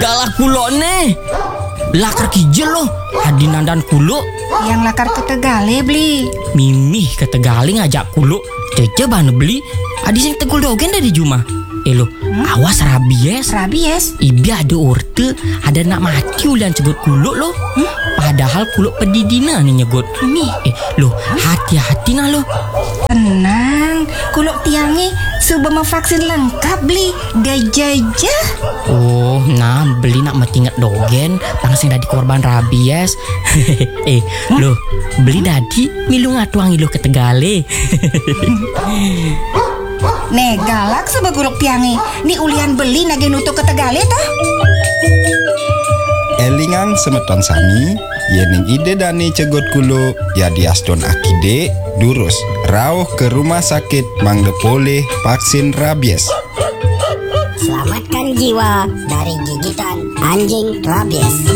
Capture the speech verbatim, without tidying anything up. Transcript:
Galah kulo nih. Lakar kijel loh. Hadi nandan kulo. Yang lakar ke Tegale beli. Mimih ke Tegale ngajak kulo. Cece bana beli. Adi sing tegul dogen dari Juma. Eh lo, hmm? Awas rabies. Rabies? Ibi ada orte, ada nak mati ulian cegot kulo lo. Hmm? Padahal kulo pedidina nih nyegot. Nih, eh lo hati-hati nah lo. Tenang, kulo tiangi sudah vaksin lengkap beli. Gajah. Oh, nah beli nak metinget dogen, langsung dari korban rabies. eh hmm? Lo beli dadi milu ngatuangi lo ke Tegale. Nih galak sama gulok tiangi. Ni ulian beli nage nutuk ke Tegale toh. Elingang semeton sami, yening ide dani cegot kulo ya diaston akide durus rauh ke rumah sakit mangdepole vaksin rabies. Selamatkan jiwa dari gigitan anjing rabies.